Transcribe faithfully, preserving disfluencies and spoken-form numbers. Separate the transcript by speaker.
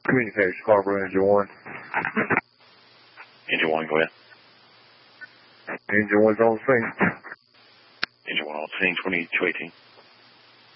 Speaker 1: Communication, Scarborough, Engine one.
Speaker 2: Engine one, go ahead.
Speaker 1: Engine one's on the scene.
Speaker 2: Engine one on the scene, twenty-two eighteen.